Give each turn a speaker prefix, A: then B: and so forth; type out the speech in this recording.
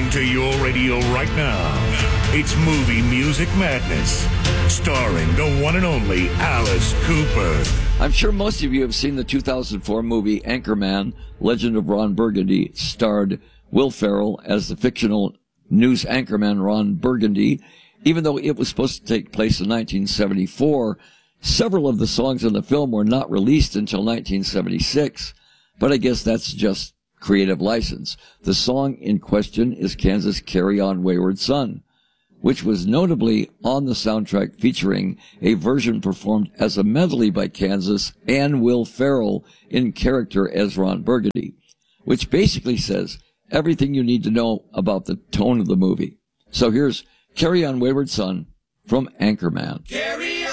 A: to your radio right now. It's Movie Music Madness, starring the one and only Alice Cooper.
B: I'm sure most of you have seen the 2004 movie Anchorman, Legend of Ron Burgundy. It starred Will Ferrell as the fictional news anchorman Ron Burgundy. Even though it was supposed to take place in 1974, several of the songs in the film were not released until 1976. But I guess that's just creative license. The song in question is Kansas' Carry On Wayward Son, which was notably on the soundtrack, featuring a version performed as a medley by Kansas and Will Ferrell in character as Ron Burgundy, which basically says everything you need to know about the tone of the movie. So here's Carry On Wayward Son from Anchorman.
C: Carry